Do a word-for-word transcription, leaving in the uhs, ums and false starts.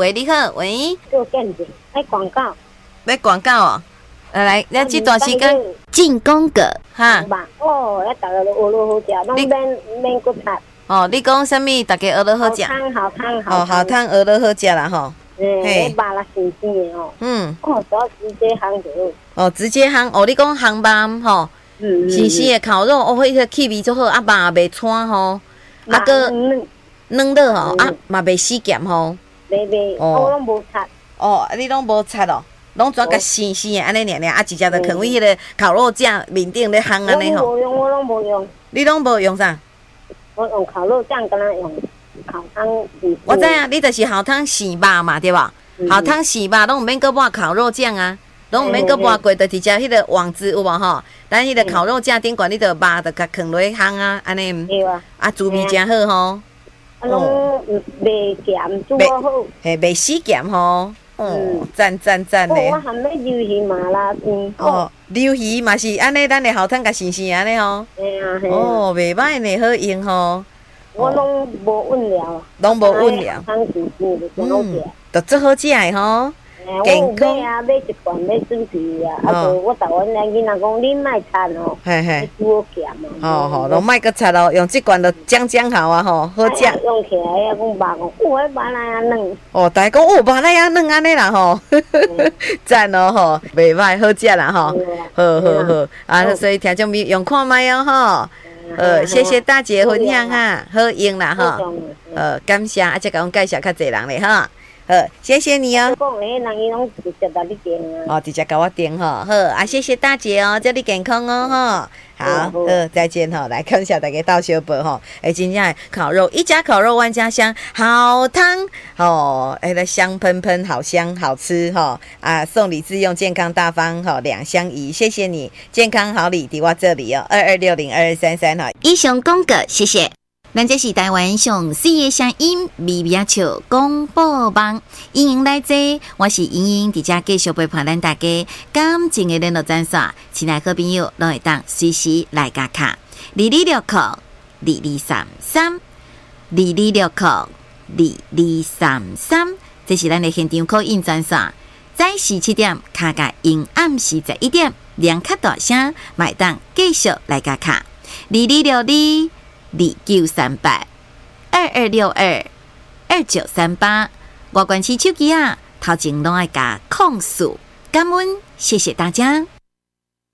喂，你好，喂。 做见证，爱广告。 要广告哦。来来，咱这段时间进攻个哈。 哦，咱大家都学了好食，拢免免骨擦。 哦，你讲什么？大家学了好食。 好汤好汤好。哦，好汤学了好食啦吼。 嘿，肉啦新鲜的哦。嗯。哦，只要直接烘就好。哦， 直接烘。哦，你讲烘肉吼。嗯嗯。新鲜的烤肉，哦，迄个气味足好，啊肉也袂串吼。啊个软的吼，啊嘛袂死咸吼。 袂袂，我拢无擦。 哦，你拢无擦哦。拢全甲生生的安尼尔尔，啊，直接就放喺迄个烤肉酱面顶咧烘安尼吼。 我无用，我拢无用。 你拢无用啥？ 我用烤肉酱，敢若用烤汤洗。 我知啊，你就是烤汤洗肉嘛，对吧？烤汤洗肉拢毋免搁抹烤肉酱啊，拢毋免搁抹过，就直接迄个网子有无吼？咱迄个烤肉酱顶悬你着肉着甲放落去烘啊，安尼。 对啊。 啊，滋味真好吼。 啊，拢袂咸，煮好好。 嘿，袂死咸吼。哦，赞赞赞嘞！ 我含要鱿鱼麻辣鲜。 哦，鱿鱼嘛是安尼，咱的烤汤甲新鲜安尼吼。 嘿啊嘿。 哦，袂歹呢，好用吼。 我拢无温料。 拢无温料。 汤新鲜的，真好食。 都做好食的吼。 健康啊，买一罐买准备啊，啊，无我台湾的囡仔讲你莫擦哦，嘿嘿，煮好咸啊。 哦吼，拢莫搁擦咯，用即罐就将将好啊吼，好食。 用起来啊，讲肉讲，哦，迄肉那样嫩。 哦，大家讲哦，肉那样嫩安尼啦吼，赞哦吼，袂歹，好食啦吼，好好好，啊，所以听众朋友用看卖哦吼。呃，谢谢大姐分享哈，好用啦哈，呃，感谢啊，再甲阮介绍较济人咧哈。好，谢谢你哦。 讲诶，人伊拢直接甲你订啊。 哦，直接甲我订吼，好啊，谢谢大姐哦，祝你健康哦，哈。好，好，再见哈，来看一下大家到小宝哈，哎，真正烤肉一家烤肉万家香，好汤哦，哎，那香喷喷，好香，好吃哈啊！送礼自用，健康大方哈，两相宜，谢谢你，健康好礼伫我这里哦，二二六零二二三三哈，以上讲个，谢谢。咱这是台湾上四个声音微微笑广播网，欢迎来坐，我是莹莹，伫遮继续陪伴咱大家感情的联络专线，亲爱好朋友拢会当随时来加卡，二二六扣二二三三，二二六扣二二三三，这是咱的现场call in专线，早时七点卡甲因暗时十一点，两卡大声，买当继续来加卡，二二六二。二九三八二二六二二九三八，外关市手机啊，头前拢爱加控诉，感恩，谢谢大家。